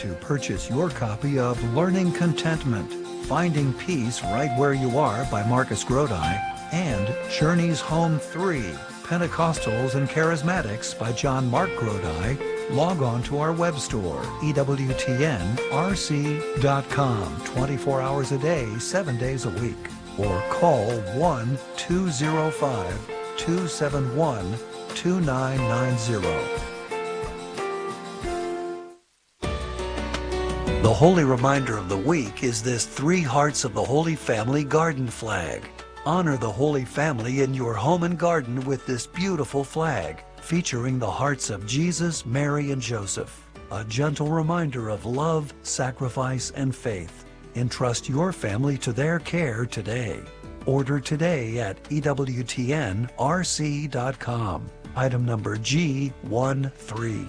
to purchase your copy of Learning Contentment, Finding Peace Right Where You Are by Marcus Grodi, and Journeys Home 3, Pentecostals and Charismatics by John Mark Grodi, log on to our web store, EWTNRC.com, 24 hours a day, 7 days a week, or call 1-205-271-2990. The holy reminder of the week is this Three Hearts of the Holy Family garden flag. Honor the Holy Family in your home and garden with this beautiful flag, featuring the hearts of Jesus, Mary, and Joseph. A gentle reminder of love, sacrifice, and faith. Entrust your family to their care today. Order today at EWTNRC.com. Item number G13.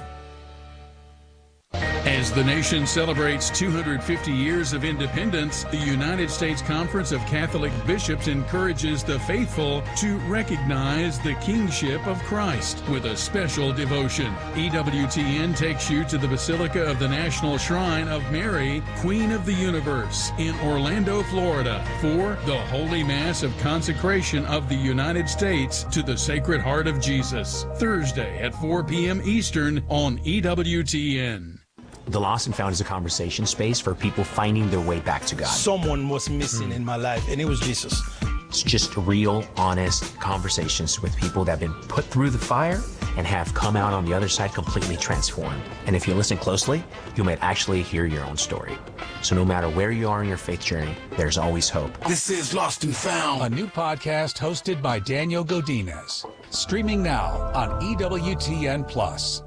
As the nation celebrates 250 years of independence, the United States Conference of Catholic Bishops encourages the faithful to recognize the kingship of Christ with a special devotion. EWTN takes you to the Basilica of the National Shrine of Mary, Queen of the Universe, in Orlando, Florida, for the Holy Mass of Consecration of the United States to the Sacred Heart of Jesus, Thursday at 4 p.m. Eastern on EWTN. The Lost and Found is a conversation space for people finding their way back to God. Someone was missing in my life, and it was Jesus. It's just real, honest conversations with people that have been put through the fire and have come out on the other side completely transformed. And if you listen closely, you might actually hear your own story. So no matter where you are in your faith journey, there's always hope. This is Lost and Found, a new podcast hosted by Daniel Godinez. Streaming now on EWTN+.